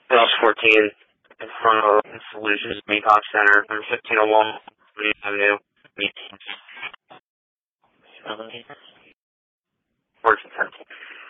House 14 in front of Solutions Meetup Center, number 1501 Avenue.